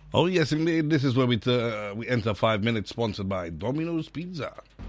Oh yes, indeed. This is where we enter 5 minutes, sponsored by Domino's Pizza.